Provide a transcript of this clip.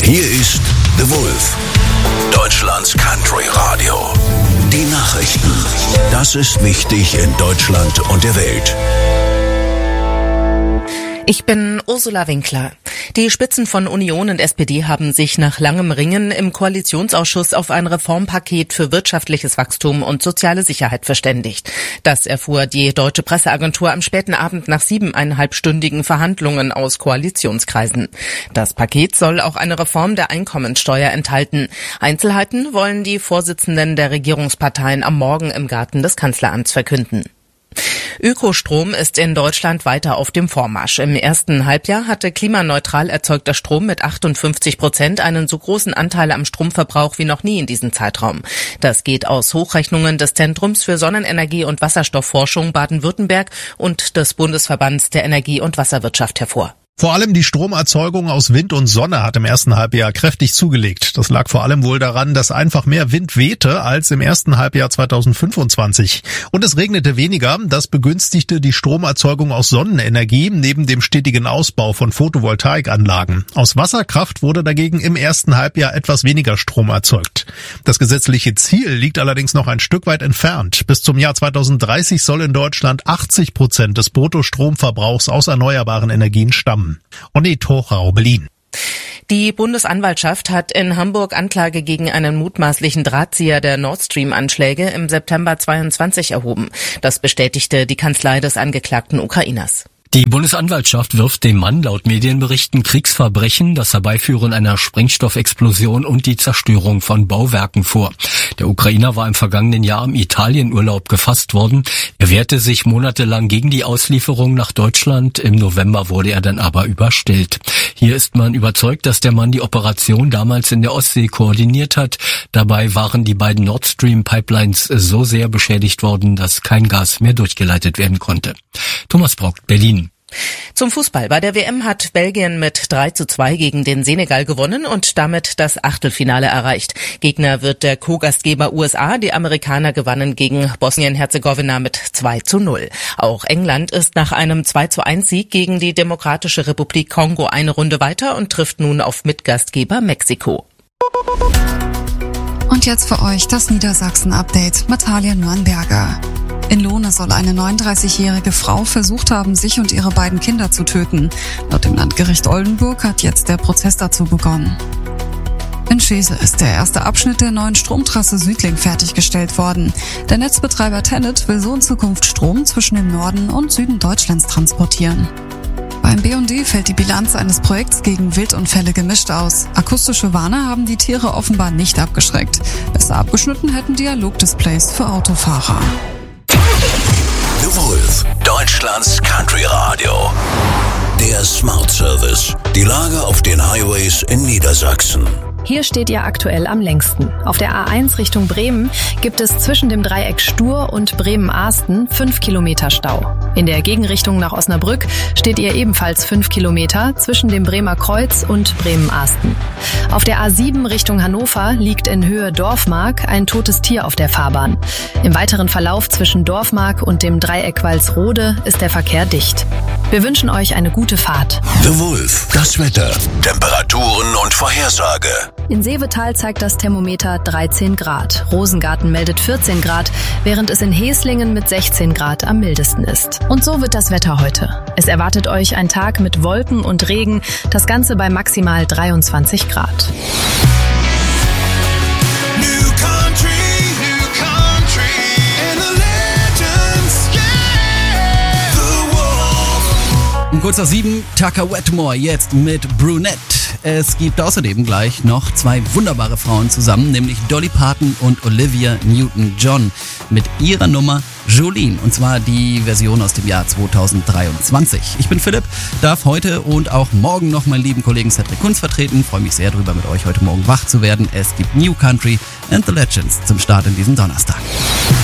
Hier ist The Wolf, Deutschlands Country Radio. Die Nachrichten. Das ist wichtig in Deutschland und der Welt. Ich bin Ursula Winkler. Die Spitzen von Union und SPD haben sich nach langem Ringen im Koalitionsausschuss auf ein Reformpaket für wirtschaftliches Wachstum und soziale Sicherheit verständigt. Das erfuhr die Deutsche Presseagentur am späten Abend nach 7,5-stündigen Verhandlungen aus Koalitionskreisen. Das Paket soll auch eine Reform der Einkommensteuer enthalten. Einzelheiten wollen die Vorsitzenden der Regierungsparteien am Morgen im Garten des Kanzleramts verkünden. Ökostrom ist in Deutschland weiter auf dem Vormarsch. Im ersten Halbjahr hatte klimaneutral erzeugter Strom mit 58% einen so großen Anteil am Stromverbrauch wie noch nie in diesem Zeitraum. Das geht aus Hochrechnungen des Zentrums für Sonnenenergie und Wasserstoffforschung Baden-Württemberg und des Bundesverbands der Energie- und Wasserwirtschaft hervor. Vor allem die Stromerzeugung aus Wind und Sonne hat im ersten Halbjahr kräftig zugelegt. Das lag vor allem wohl daran, dass einfach mehr Wind wehte als im ersten Halbjahr 2025. Und es regnete weniger. Das begünstigte die Stromerzeugung aus Sonnenenergie neben dem stetigen Ausbau von Photovoltaikanlagen. Aus Wasserkraft wurde dagegen im ersten Halbjahr etwas weniger Strom erzeugt. Das gesetzliche Ziel liegt allerdings noch ein Stück weit entfernt. Bis zum Jahr 2030 soll in Deutschland 80% des Bruttostromverbrauchs aus erneuerbaren Energien stammen. Onni Torau, Berlin. Die Bundesanwaltschaft hat in Hamburg Anklage gegen einen mutmaßlichen Drahtzieher der Nord Stream-Anschläge im September 22 erhoben. Das bestätigte die Kanzlei des angeklagten Ukrainers. Die Bundesanwaltschaft wirft dem Mann laut Medienberichten Kriegsverbrechen, das Herbeiführen einer Sprengstoffexplosion und die Zerstörung von Bauwerken vor. Der Ukrainer war im vergangenen Jahr im Italienurlaub gefasst worden. Er wehrte sich monatelang gegen die Auslieferung nach Deutschland. Im November wurde er dann aber überstellt. Hier ist man überzeugt, dass der Mann die Operation damals in der Ostsee koordiniert hat. Dabei waren die beiden Nord Stream Pipelines so sehr beschädigt worden, dass kein Gas mehr durchgeleitet werden konnte. Thomas Braucht, Berlin. Zum Fußball. Bei der WM hat Belgien mit 3:2 gegen den Senegal gewonnen und damit das Achtelfinale erreicht. Gegner wird der Co-Gastgeber USA. Die Amerikaner gewannen gegen Bosnien-Herzegowina mit 2:0. Auch England ist nach einem 2:1-Sieg gegen die Demokratische Republik Kongo eine Runde weiter und trifft nun auf Mitgastgeber Mexiko. Und jetzt für euch das Niedersachsen-Update mit Talia Nürnberger. In Lohne soll eine 39-jährige Frau versucht haben, sich und ihre beiden Kinder zu töten. Laut dem Landgericht Oldenburg hat jetzt der Prozess dazu begonnen. In Schesel ist der erste Abschnitt der neuen Stromtrasse Südlink fertiggestellt worden. Der Netzbetreiber TenneT will so in Zukunft Strom zwischen dem Norden und Süden Deutschlands transportieren. Beim BND fällt die Bilanz eines Projekts gegen Wildunfälle gemischt aus. Akustische Warner haben die Tiere offenbar nicht abgeschreckt. Besser abgeschnitten hätten Dialogdisplays für Autofahrer. The Wolf, Deutschlands Country Radio. Der Smart Service. Die Lage auf den Highways in Niedersachsen. Hier steht ihr aktuell am längsten. Auf der A1 Richtung Bremen gibt es zwischen dem Dreieck Stur und Bremen-Ahsten 5 Kilometer Stau. In der Gegenrichtung nach Osnabrück steht ihr ebenfalls 5 Kilometer zwischen dem Bremer Kreuz und Bremen-Ahsten. Auf der A7 Richtung Hannover liegt in Höhe Dorfmark ein totes Tier auf der Fahrbahn. Im weiteren Verlauf zwischen Dorfmark und dem Dreieck Walsrode ist der Verkehr dicht. Wir wünschen euch eine gute Fahrt. The Wolf, das Wetter, Temperaturen und Vorhersage. In Seevetal zeigt das Thermometer 13 Grad. Rosengarten meldet 14 Grad, während es in Heslingen mit 16 Grad am mildesten ist. Und so wird das Wetter heute. Es erwartet euch ein Tag mit Wolken und Regen, das Ganze bei maximal 23 Grad. Um kurz nach 7, Tucker Wetmore jetzt mit Brunette. Es gibt außerdem gleich noch zwei wunderbare Frauen zusammen, nämlich Dolly Parton und Olivia Newton-John mit ihrer Nummer Jolene, und zwar die Version aus dem Jahr 2023. Ich bin Philipp, darf heute und auch morgen noch meinen lieben Kollegen Cedric Kunz vertreten. Freue mich sehr drüber, mit euch heute Morgen wach zu werden. Es gibt New Country and the Legends zum Start in diesem Donnerstag.